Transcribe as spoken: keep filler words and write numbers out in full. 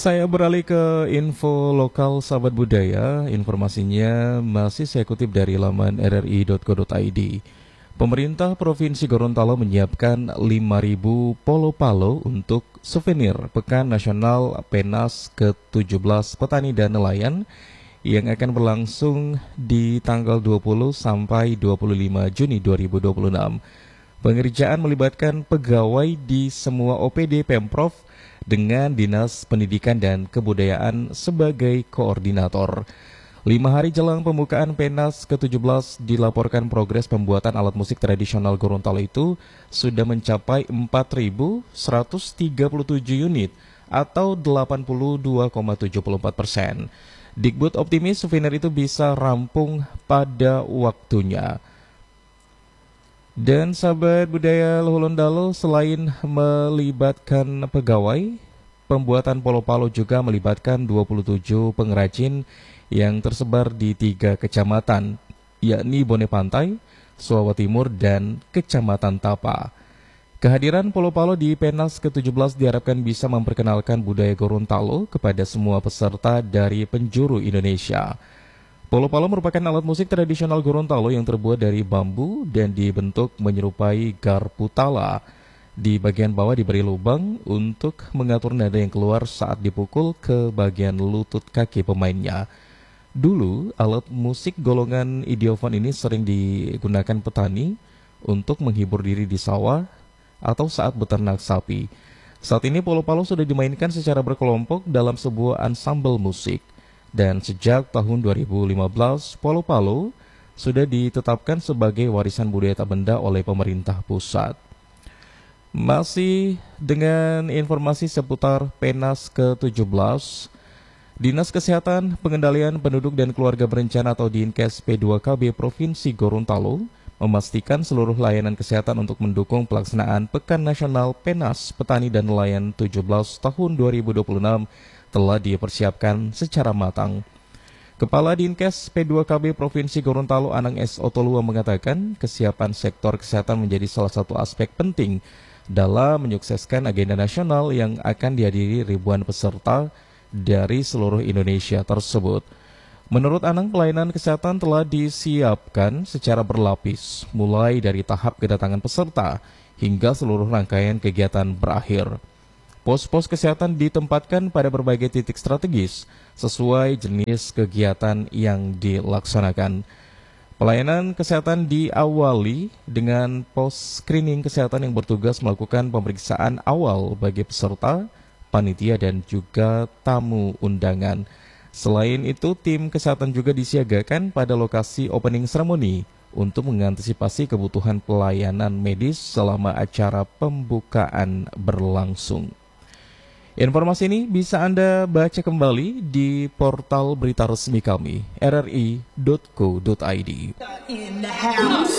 Saya beralih ke info lokal sahabat budaya. Informasinya masih saya kutip dari laman r r i dot co dot i d. Pemerintah Provinsi Gorontalo menyiapkan lima ribu polo-palo untuk souvenir Pekan Nasional Penas ke tujuh belas Petani dan Nelayan yang akan berlangsung di tanggal dua puluh sampai dua puluh lima Juni dua ribu dua puluh enam. Pengerjaan melibatkan pegawai di semua O P D Pemprov dengan Dinas Pendidikan dan Kebudayaan sebagai koordinator. Lima hari jelang pembukaan Penas ke tujuh belas dilaporkan progres pembuatan alat musik tradisional Gorontalo itu sudah mencapai empat ribu seratus tiga puluh tujuh unit atau delapan puluh dua koma tujuh empat persen. Dikbud optimis souvenir itu bisa rampung pada waktunya. Dan sahabat budaya Luhulundalo, selain melibatkan pegawai, pembuatan polo-palo juga melibatkan dua puluh tujuh pengrajin yang tersebar di tiga kecamatan, yakni Bone Pantai, Suawa Timur, dan Kecamatan Tapa. Kehadiran polo-palo di Penas ke tujuh belas diharapkan bisa memperkenalkan budaya Gorontalo kepada semua peserta dari penjuru Indonesia. Polo-palo merupakan alat musik tradisional Gorontalo yang terbuat dari bambu dan dibentuk menyerupai garputala. Di bagian bawah diberi lubang untuk mengatur nada yang keluar saat dipukul ke bagian lutut kaki pemainnya. Dulu, alat musik golongan idiofon ini sering digunakan petani untuk menghibur diri di sawah atau saat beternak sapi. Saat ini polo-palo sudah dimainkan secara berkelompok dalam sebuah ansambel musik. Dan sejak tahun dua ribu lima belas, polo-palo sudah ditetapkan sebagai warisan budaya tak benda oleh pemerintah pusat. Masih dengan informasi seputar Penas ke tujuh belas, Dinas Kesehatan, Pengendalian Penduduk dan Keluarga Berencana atau Dinkes P dua K B Provinsi Gorontalo memastikan seluruh layanan kesehatan untuk mendukung pelaksanaan Pekan Nasional Penas Petani dan Nelayan tujuh belas tahun dua ribu dua puluh enam telah dipersiapkan secara matang. Kepala Dinkes P dua K B Provinsi Gorontalo Anang S. Otolua mengatakan kesiapan sektor kesehatan menjadi salah satu aspek penting dalam menyukseskan agenda nasional yang akan dihadiri ribuan peserta dari seluruh Indonesia tersebut. Menurut Anang, pelayanan kesehatan telah disiapkan secara berlapis, mulai dari tahap kedatangan peserta hingga seluruh rangkaian kegiatan berakhir. Pos-pos kesehatan ditempatkan pada berbagai titik strategis sesuai jenis kegiatan yang dilaksanakan. Pelayanan kesehatan diawali dengan pos screening kesehatan yang bertugas melakukan pemeriksaan awal bagi peserta, panitia, dan juga tamu undangan. Selain itu, tim kesehatan juga disiagakan pada lokasi opening ceremony untuk mengantisipasi kebutuhan pelayanan medis selama acara pembukaan berlangsung. Informasi ini bisa Anda baca kembali di portal berita resmi kami, r r i dot co dot i d.